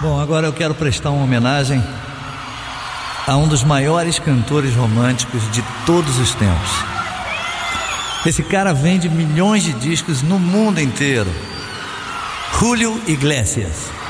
Bom, agora eu quero prestar uma homenagem a um dos maiores cantores românticos de todos os tempos. Esse cara vende milhões de discos no mundo inteiro. Julio Iglesias.